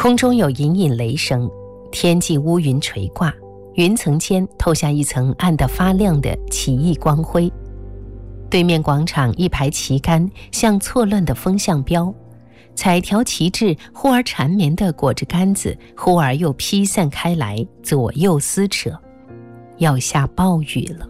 空中有隐隐雷声，天际乌云垂挂，云层间透下一层暗得发亮的奇异光辉。对面广场一排旗杆像错乱的风向标，彩条旗帜忽而缠绵地裹着杆子，忽而又披散开来，左右撕扯，要下暴雨了。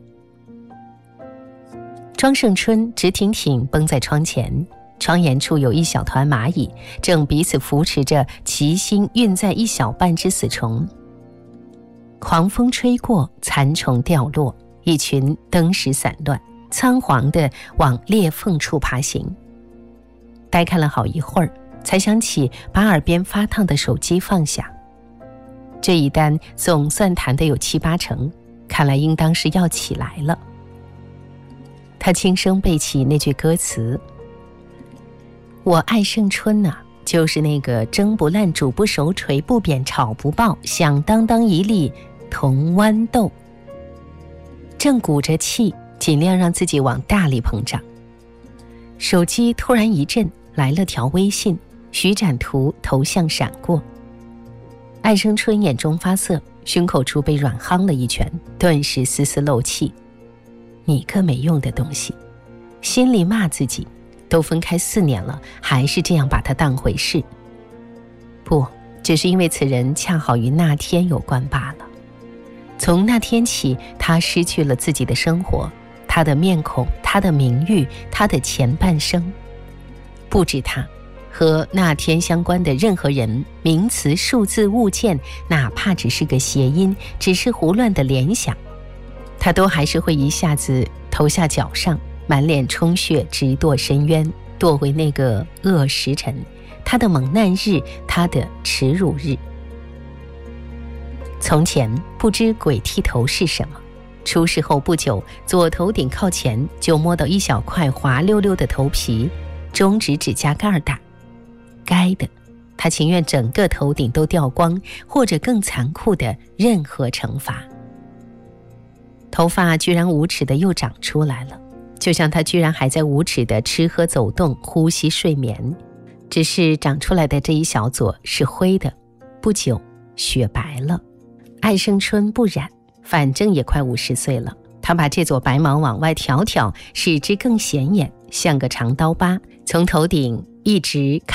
庄胜春直挺挺绷在窗前，窗沿处有一小团蚂蚁，正彼此扶持着齐心运在一小半只死虫。狂风吹过，残虫掉落，一群灯石散乱，仓皇地往裂缝处爬行。呆看了好一会儿，才想起把耳边发烫的手机放下。这一单总算谈得有7、8成，看来应当是要起来了。他轻声背起那句歌词：我爱胜春啊，就是那个蒸不烂煮不熟捶不扁炒不爆，响当当一粒铜豌豆。正鼓着气，尽量让自己往大里膨胀。手机突然一震，来了条微信，徐展图头像闪过。爱生春眼中发涩，胸口处被软夯了一拳，顿时丝丝漏气。你个没用的东西，心里骂自己，都分开4年了，还是这样把他当回事。不，只是因为此人恰好与那天有关罢了。从那天起，他失去了自己的生活，他的面孔，他的名誉，他的前半生。不止他，和那天相关的任何人、名词、数字、物件，哪怕只是个谐音，只是胡乱的联想，他都还是会一下子投下脚上，满脸充血，直堕深渊，堕回那个恶时辰，他的猛难日，他的耻辱日。从前不知鬼剃头是什么，出事后不久，左头顶靠前就摸到一小块滑溜溜的头皮，中指指甲盖大。该的，他情愿整个头顶都掉光，或者更残酷的任何惩罚。头发居然无耻的又长出来了，就像他居然还在无耻的吃喝走动、呼吸睡眠，只是长出来的这一小撮是灰的，不久雪白了。爱生春不染，反正也快50岁了，他把这撮白毛往外挑挑，使之更显眼，像个长刀疤，从头顶一直